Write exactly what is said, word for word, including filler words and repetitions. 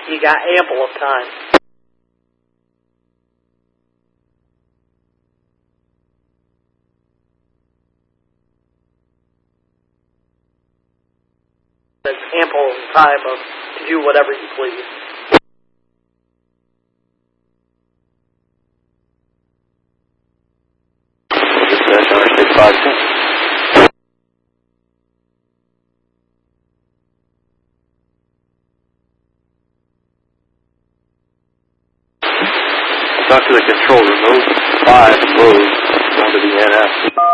You got ample of time. There's ample time of, to do whatever you please. Five, Talk to the control room. Those five moves going to the N F.